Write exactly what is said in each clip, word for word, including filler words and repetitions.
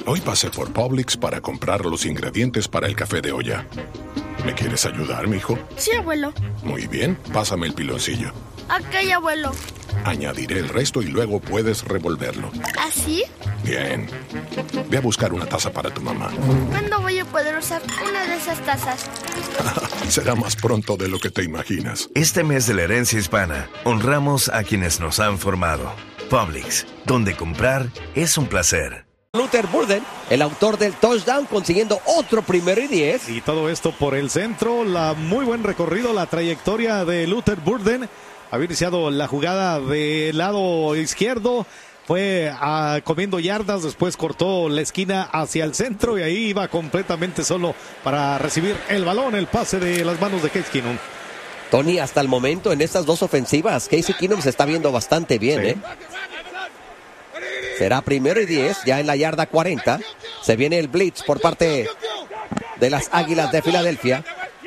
Hoy pasé por Publix para comprar los ingredientes para el café de olla. ¿Me quieres ayudar, mijo? Sí, abuelo. Muy bien, pásame el piloncillo. Ok, abuelo. Añadiré el resto y luego puedes revolverlo. ¿Así? Bien. Ve a buscar una taza para tu mamá. ¿Cuándo voy a poder usar una de esas tazas? Será más pronto de lo que te imaginas. Este mes de la herencia hispana, honramos a quienes nos han formado. Publix, donde comprar es un placer. Luther Burden, el autor del touchdown, consiguiendo otro primero y diez. Y todo esto por el centro, la muy buen recorrido, la trayectoria de Luther Burden. Había iniciado la jugada del lado izquierdo, fue uh, comiendo yardas, después cortó la esquina hacia el centro y ahí iba completamente solo para recibir el balón, el pase de las manos de Case Keenum. Tony, hasta el momento en estas dos ofensivas, Casey Keenum se está viendo bastante bien, sí. ¿eh? Será primero y diez, ya en la yarda cuarenta. Se viene el blitz por parte de las Águilas de Filadelfia.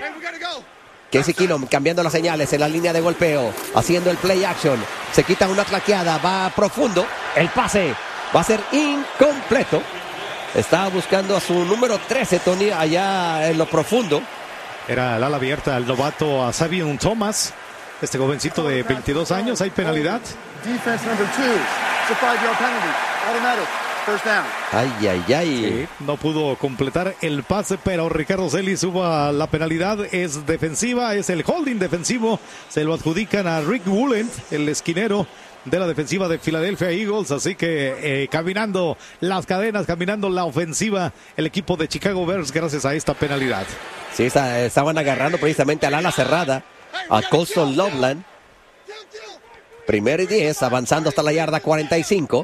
Casey Keenum cambiando las señales en la línea de golpeo, haciendo el play action. Se quita una claqueada, va profundo. El pase va a ser incompleto. Está buscando a su número trece, Tony, allá en lo profundo. Era el ala abierta al novato a Savion Thomas. Este jovencito de veintidós años, hay penalidad. Defense number two. It's a five-yard penalty. Automatic. First down. Ay, ay, ay. Sí, no pudo completar el pase, pero Ricardo Celis suba la penalidad. Es defensiva, es el holding defensivo. Se lo adjudican a Rick Woolen, el esquinero de la defensiva de Philadelphia Eagles. Así que eh, caminando las cadenas, caminando la ofensiva, el equipo de Chicago Bears gracias a esta penalidad. Sí, está, estaban agarrando precisamente al ala cerrada, a Colston Loveland. Primero y diez, avanzando hasta la yarda cuarenta y cinco.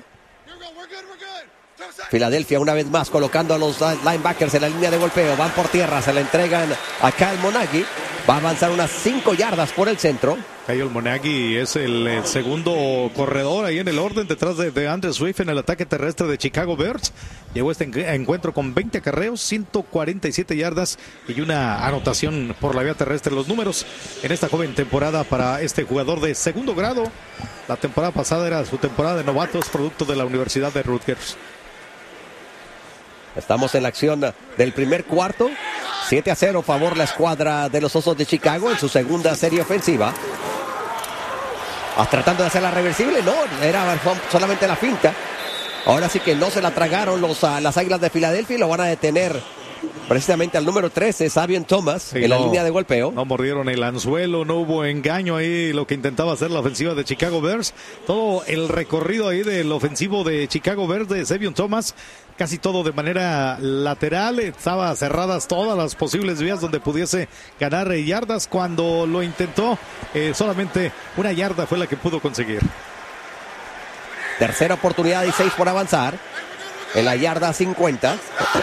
Filadelfia una vez más colocando a los linebackers en la línea de golpeo. Van por tierra, se la entregan a Kyle Monaghy. Va a avanzar unas cinco yardas por el centro. Kyle Monaghy es el, el segundo corredor ahí en el orden detrás de, de Andrew Swift en el ataque terrestre de Chicago Bears. Llegó este encuentro con veinte acarreos, ciento cuarenta y siete yardas y una anotación por la vía terrestre. Los números en esta joven temporada para este jugador de segundo grado. La temporada pasada era su temporada de novatos, producto de la Universidad de Rutgers. Estamos en la acción del primer cuarto. siete a cero, favor la escuadra de los Osos de Chicago en su segunda serie ofensiva. Ah, tratando de hacer la reversible, no, era solamente la finta. Ahora sí que no se la tragaron los, uh, las Águilas de Filadelfia y lo van a detener precisamente al número trece, Savion Thomas, sí, en no, la línea de golpeo. No mordieron el anzuelo, no hubo engaño ahí, lo que intentaba hacer la ofensiva de Chicago Bears. Todo el recorrido ahí del ofensivo de Chicago Bears de Savion Thomas, casi todo de manera lateral, estaba cerradas todas las posibles vías donde pudiese ganar yardas. Cuando lo intentó, eh, solamente una yarda fue la que pudo conseguir. Tercera oportunidad y seis por avanzar en la yarda cincuenta.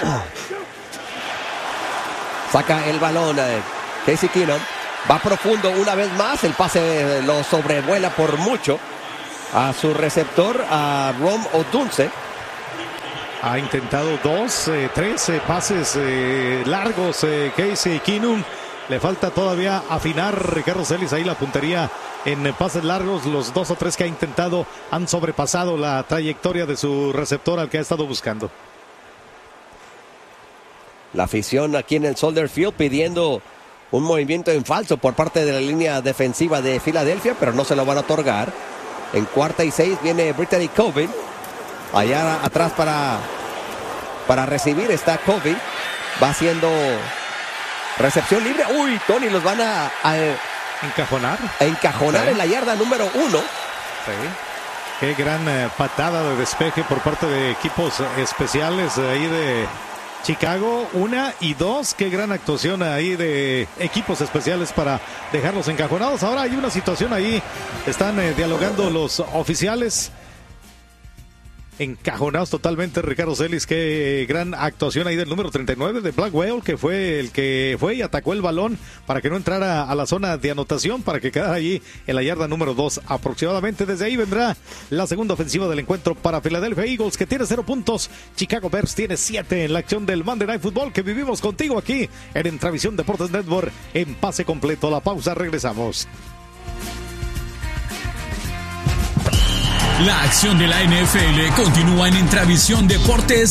Saca el balón eh, Casey Keenum, va profundo una vez más, el pase lo sobrevuela por mucho a su receptor, a Rome Odunze. Ha intentado dos, eh, tres eh, pases eh, largos eh, Casey Keenum. Le falta todavía afinar Ricardo Celis ahí la puntería en eh, pases largos. Los dos o tres que ha intentado han sobrepasado la trayectoria de su receptor al que ha estado buscando. La afición aquí en el Soldier Field pidiendo un movimiento en falso por parte de la línea defensiva de Filadelfia, pero no se lo van a otorgar. En cuarta y seis viene Brittany Covey. Allá atrás para, para recibir está Covey. Va haciendo recepción libre. Uy, Tony, los van a, a encajonar. A encajonar, sí, en la yarda número uno. Sí. Qué gran eh, patada de despeje por parte de equipos especiales eh, ahí de Chicago. Una y dos. Qué gran actuación ahí de equipos especiales para dejarlos encajonados. Ahora hay una situación ahí. Están eh, dialogando los oficiales. Encajonados totalmente, Ricardo Celis. Qué gran actuación ahí del número treinta y nueve de Black Whale, que fue el que fue y atacó el balón para que no entrara a la zona de anotación, para que quedara allí en la yarda número dos aproximadamente. Desde ahí vendrá la segunda ofensiva del encuentro para Philadelphia Eagles, que tiene cero puntos. Chicago Bears tiene siete en la acción del Monday Night Football que vivimos contigo aquí en Entravisión Deportes Network en pase completo. La pausa, regresamos. La acción de la N F L continúa en Entravisión Deportes